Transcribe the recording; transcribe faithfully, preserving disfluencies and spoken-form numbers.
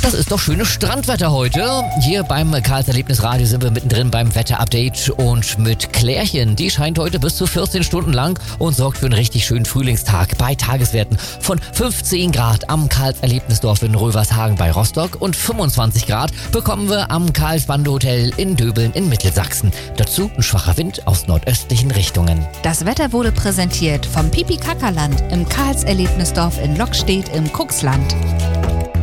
Das ist doch schönes Strandwetter heute. Hier beim Karls Erlebnisradio sind wir mittendrin beim Wetterupdate und mit Klärchen. Die scheint heute bis zu vierzehn Stunden lang und sorgt für einen richtig schönen Frühlingstag bei Tageswerten von fünfzehn Grad am Karls Erlebnisdorf in Rövershagen bei Rostock und fünfundzwanzig Grad bekommen wir am Karls-Bande Hotel in Döbeln in Mittelsachsen. Dazu ein schwacher Wind aus nordöstlichen Richtungen. Das Wetter wurde präsentiert vom Pipi-Kaka-Land im Karls Erlebnisdorf in Lockstedt im Kuxland.